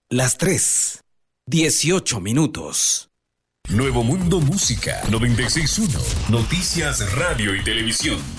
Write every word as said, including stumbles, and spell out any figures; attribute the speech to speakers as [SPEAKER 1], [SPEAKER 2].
[SPEAKER 1] Las tres. dieciocho minutos.
[SPEAKER 2] Nuevo Mundo Música noventa y seis punto uno. Noticias, radio y televisión.